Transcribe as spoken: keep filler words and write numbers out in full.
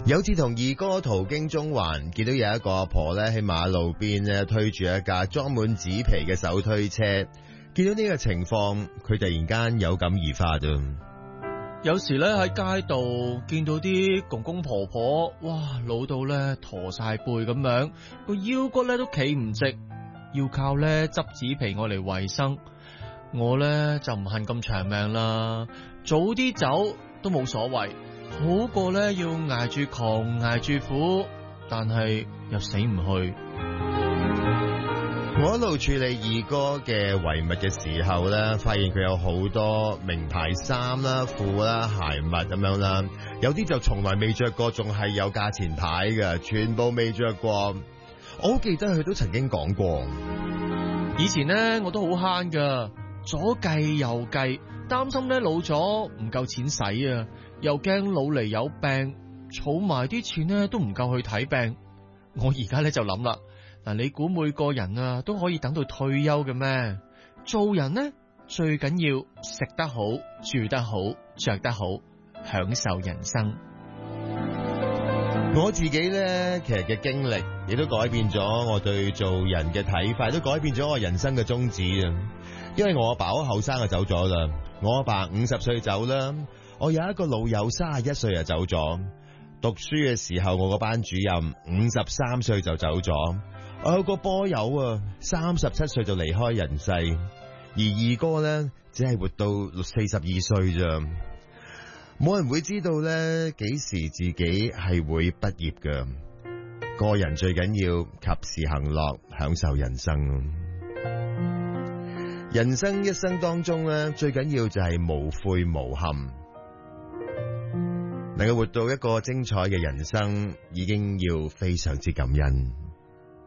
有次同二哥途經中環，見到有一個阿婆咧喺馬路邊咧推住一架裝滿紙皮嘅手推車，見到呢個情況，佢突然間有感而發啫。 有時咧喺街度見到啲公公婆婆，哇，老到咧駝晒背咁樣，個腰骨咧都企唔直，要靠咧執紙皮我嚟維生。我咧就唔恨咁長命啦，早啲走都冇所謂，好過咧要挨住窮挨住苦，但係又死唔去。 我一路處理二哥嘅遺物嘅時候咧，發現佢有好多名牌衫啦、褲啦、鞋襪咁樣啦，有啲就從來未着過，仲係有價錢牌嘅，全部未着過。我好記得佢都曾經講過， 以前咧我都好慳噶，左計右計，擔心咧老咗唔夠錢使啊，又驚老嚟有病，儲埋啲錢咧都唔夠去睇病。我而家咧就諗啦。嗱，你估每個人啊都可以等到退休嘅咩？做人呢，最緊要食得好、住得好、着得好，享受人生。 我自己咧，其實嘅經歷亦都改變咗我對做人嘅睇法，都改變咗我人生嘅宗旨啊！因為我阿爸好後生就走咗啦，我阿爸五十歲走啦，我有一個老友三十一歲就走咗。讀書嘅時候，我個班主任五十三歲就走咗。我有個波友啊，三十七歲就離開人世，而二哥咧只係活到四十二歲咋。冇人會知道咧幾時自己係會畢業噶。個人最緊要及時行樂，享受人生。人生一生當中咧，最緊要就係無悔無憾，能夠活到一個精彩嘅人生，已經要非常之感恩。